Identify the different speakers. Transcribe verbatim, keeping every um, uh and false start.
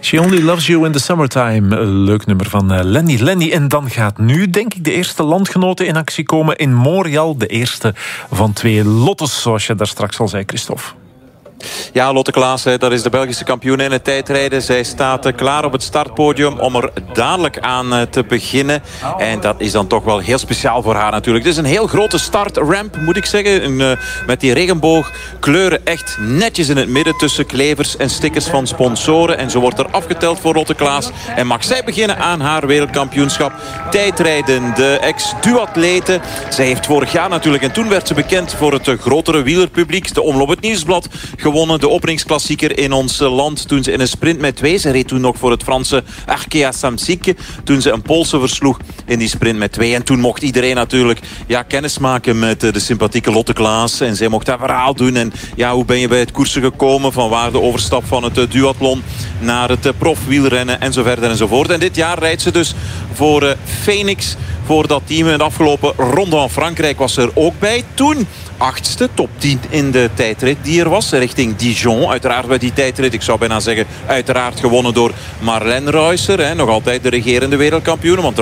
Speaker 1: She Only Loves You in the Summertime. Leuk nummer van Lenny Lenny. En dan gaat nu, denk ik, de eerste landgenoten in actie komen in Montreal. De eerste van twee lottes, zoals je daar straks al zei, Christophe.
Speaker 2: Ja, Lotte Klaassen, dat is de Belgische kampioen in het tijdrijden. Zij staat klaar op het startpodium om er dadelijk aan te beginnen. En dat is dan toch wel heel speciaal voor haar natuurlijk. Het is een heel grote startramp, moet ik zeggen. Een, met die regenboogkleuren echt netjes in het midden tussen klevers en stickers van sponsoren. En zo wordt er afgeteld voor Lotte Klaas. En mag zij beginnen aan haar wereldkampioenschap tijdrijden. De ex-duatlete. Zij heeft vorig jaar natuurlijk, en toen werd ze bekend voor het grotere wielerpubliek. De Omloop het Nieuwsblad gewonnen, de openingsklassieker in ons land toen ze in een sprint met twee. Ze reed toen nog voor het Franse Arkea Samsic toen ze een Poolse versloeg in die sprint met twee. En toen mocht iedereen natuurlijk ja, kennismaken met de sympathieke Lotte Klaas. En zij mocht haar verhaal doen. En ja, hoe ben je bij het koersen gekomen? Van waar de overstap van het duathlon naar het profwielrennen en zo verder en zo voort. En dit jaar rijdt ze dus voor uh, Phoenix, voor dat team. In de afgelopen ronde van Frankrijk was ze er ook bij. Toen achtste, top tien in de tijdrit die er was. Richting Dijon, uiteraard bij die tijdrit. Ik zou bijna zeggen, uiteraard gewonnen door Marlène Reusser. Hè, nog altijd de regerende wereldkampioen. Want